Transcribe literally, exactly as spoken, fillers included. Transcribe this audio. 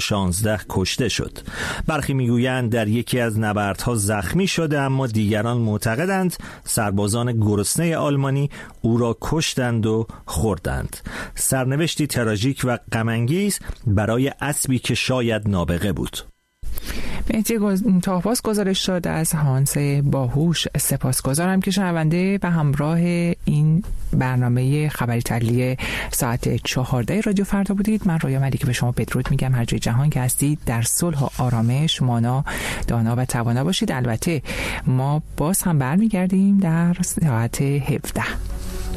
شانزده کشته شد. برخی میگویند در یکی از نبردها زخمی شده، اما دیگران معتقدند سربازان گرسنه آلمانی او را کشتند و خوردند. سرنوشتی تراژیک و غم‌انگیز برای اسبی که شاید نابغه بود. مهدی تاهباز گزارش داد از هانس باهوش. سپاسگزارم که شنونده و همراه این برنامه خبری تحلیلی ساعت چهارده رادیو فردا بودید. من رویا ملیکی به شما بدرود میگم. هر جای جهان که هستید در صلح و آرامش مانا، دانا و توانا باشید. البته ما باز هم برمیگردیم در ساعت هفده.